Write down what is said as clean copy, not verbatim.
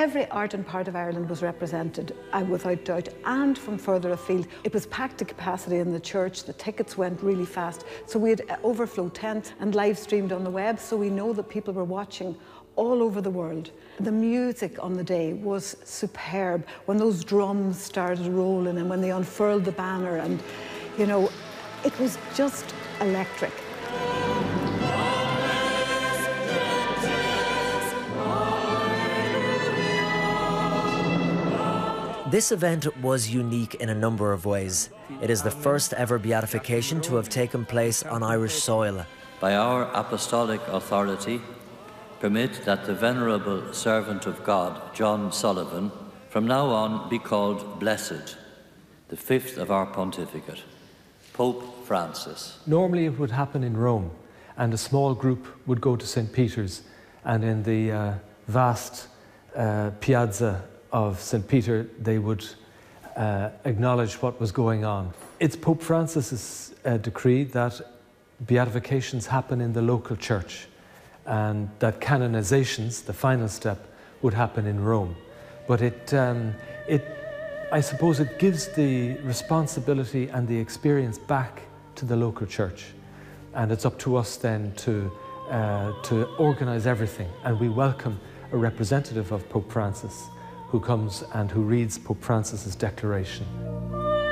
every art and part of Ireland was represented, without doubt, and from further afield. It was packed to capacity in the church, the tickets went really fast, so we had overflow tents and live streamed on the web, so we know that people were watching all over the world. The music on the day was superb. When those drums started rolling and when they unfurled the banner, and you know, it was just electric. This event was unique in a number of ways. It is the first ever beatification to have taken place on Irish soil. By our apostolic authority, permit that the venerable servant of God, John Sullivan, from now on be called Blessed, the fifth of our pontificate, Pope Francis. Normally it would happen in Rome, and a small group would go to St. Peter's, and in the vast piazza of St. Peter, they would acknowledge what was going on. It's Pope Francis's decree that beatifications happen in the local church, and that canonizations, the final step, would happen in Rome. But I suppose it gives the responsibility and the experience back to the local church. And it's up to us then to organize everything. And we welcome a representative of Pope Francis who comes and who reads Pope Francis's declaration.